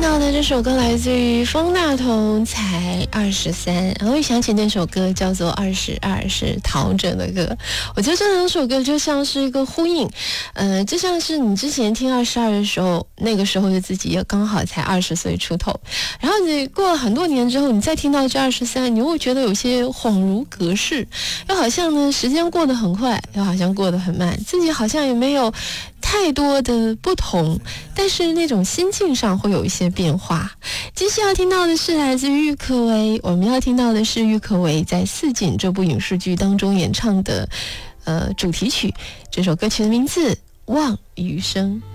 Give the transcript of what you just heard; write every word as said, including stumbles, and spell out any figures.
到的这首歌来自于方大同，才二十三，然后一想起那首歌叫做二十二，是陶喆的歌。我觉得这两首歌就像是一个呼应，呃，就像是你之前听二十二的时候，那个时候的自己也刚好才二十岁出头，然后你过了很多年之后，你再听到这二十三，你会觉得有些恍如隔世，又好像呢时间过得很快，又好像过得很慢，自己好像也没有太多的不同，但是那种心境上会有一些变化。接下来要听到的是来自郁可唯，我们要听到的是郁可唯在《四锦》这部影视剧当中演唱的呃主题曲，这首歌曲的名字《望余生》。